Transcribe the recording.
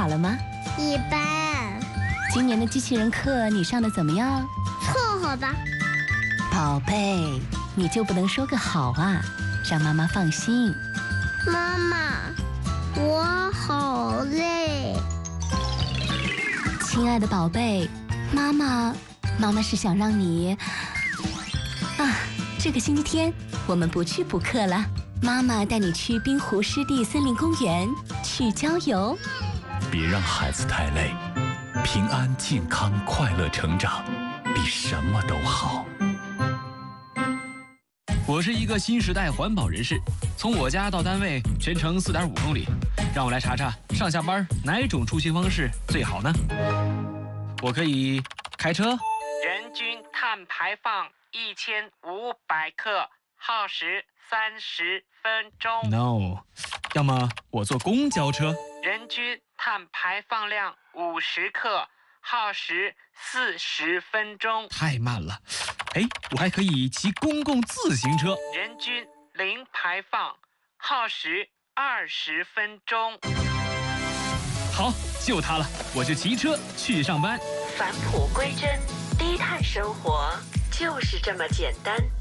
了吗？ 一般。 今年的机器人课你上的怎么样？ 凑合吧。 宝贝，你就不能说个好啊，让妈妈放心。 妈妈，我好累。 亲爱的宝贝，妈妈是想让你这个星期天我们不去补课了，妈妈带你去滨湖湿地森林公园去郊游。 别让孩子太累，平安健康快乐成长比什么都好。 我是一个新时代环保人士，从我家到单位全程4.5公里，让我来查查上下班哪种出行方式最好呢？我可以开车， 人均碳排放1500克，耗时30分钟。 No， 要么我坐公交车， 人均碳排放量50克，耗时40分钟。 太慢了。哎，我还可以骑公共自行车， 人均零排放，耗时20分钟。 好，就它了，我就骑车去上班。 返璞归真，低碳生活就是这么简单。